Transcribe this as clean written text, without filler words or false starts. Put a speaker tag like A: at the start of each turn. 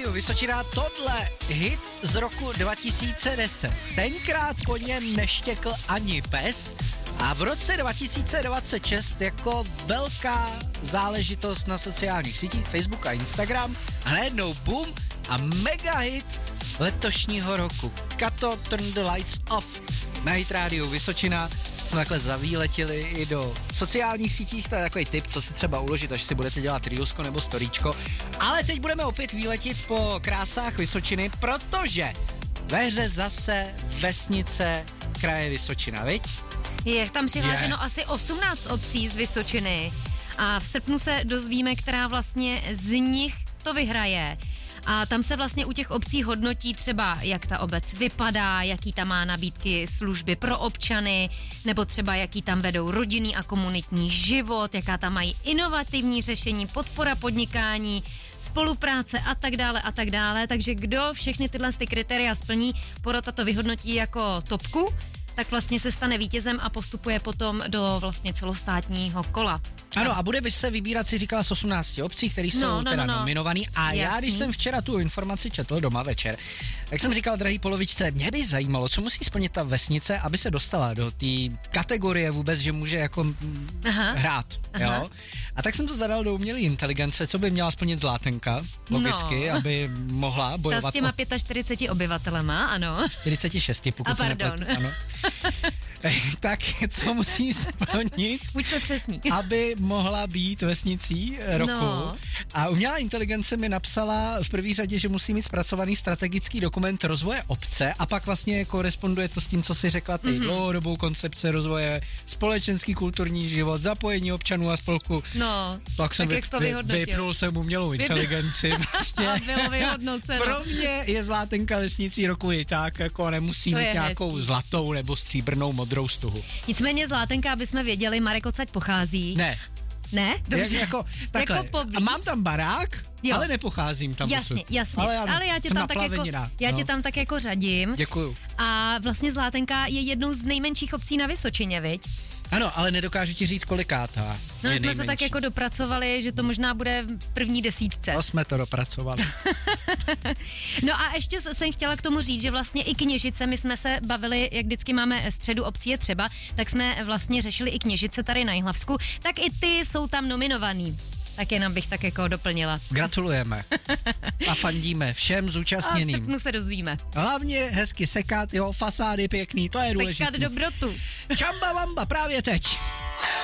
A: Rádiu Vysočina, tohle hit z roku 2010. Tenkrát po něm neštěkl ani pes a v roce 2026 jako velká záležitost na sociálních sítích Facebook a Instagram a najednou boom a mega hit letošního roku. Kato Turn the Lights Off na Hit Rádiu Vysočina. Jsme takhle zavíletěli i do sociálních sítích, to je takový tip, co si třeba uložit, až si budete dělat reelsko nebo storíčko. Ale teď budeme opět výletit po krásách Vysočiny, protože ve hře zase vesnice kraje Vysočina, viď?
B: Je tam přihlášeno asi 18 obcí z Vysočiny a v srpnu se dozvíme, která vlastně z nich to vyhraje. A tam se vlastně u těch obcí hodnotí třeba, jak ta obec vypadá, jaký tam má nabídky služby pro občany, nebo třeba jaký tam vedou rodinný a komunitní život, jaká tam mají inovativní řešení, podpora podnikání, spolupráce a tak dále a tak dále. Takže kdo všechny tyhle kritéria splní, porota to vyhodnotí jako topku, tak vlastně se stane vítězem a postupuje potom do vlastně celostátního kola.
A: Ano, a bude by se vybírat, si říkala, z 18 obcí, které jsou nominovaný. A
B: jasný.
A: Já, když jsem včera tu informaci četl doma večer, tak jsem říkal, drahý polovičce, mě by zajímalo, co musí splnit ta vesnice, aby se dostala do té kategorie vůbec, že může jako hrát.
B: Aha.
A: Jo? A tak jsem to zadal do umělé inteligence, co by měla splnit Zlátenka, logicky, aby mohla bojovat.
B: Ta s těma 45 obyvatelema, ano.
A: 46, pokud se nepletu. Ano. Tak co musí splnit,
B: buďme přesní,
A: aby mohla být vesnicí roku. No. A umělá inteligence mi napsala v první řadě, že musí mít zpracovaný strategický dokument rozvoje obce a pak vlastně koresponduje to s tím, co si řekla ty, dlouhodobou koncepce rozvoje, společenský kulturní život, zapojení občanů a spolku.
B: No,
A: tak jsem vypnul jsem umělou inteligenci. Prostě.
B: A bylo vyhodnoceno.
A: Pro mě je Zlátenka vesnicí roku i tak, jako nemusí
B: to
A: mít nějakou
B: hezký.
A: zlatou nebo stříbrnou modrou stuhu.
B: Nicméně Zlátenka, aby jsme věděli, Marek odsaď pochází. Ne? Dobře.
A: Jako, takhle.
B: Jako
A: a mám tam barák,
B: jo.
A: ale nepocházím tam
B: Jasně. Ale já tě tam tak jako, tě tam tak jako řadím.
A: Děkuju.
B: A vlastně Zlátenka je jednou z nejmenších obcí na Vysočině, viď?
A: Ano, ale nedokážu ti říct, kolikátá.
B: No, jsme se tak jako dopracovali, že to možná bude v první desítce.
A: To jsme to dopracovali.
B: No a ještě jsem chtěla k tomu říct, že vlastně i Kněžice, my jsme se bavili, jak vždycky máme středu obcí je třeba, tak jsme vlastně řešili i Kněžice tady na Jihlavsku, tak i ty jsou tam nominovaný. Tak jenom bych tak jako doplnila.
A: Gratulujeme. A fandíme všem zúčastněným.
B: A v srpnu se dozvíme.
A: Hlavně hezky sekat, jo, fasády pěkný, to je důležité.
B: Sekat dobrotu.
A: Čamba vamba právě teď.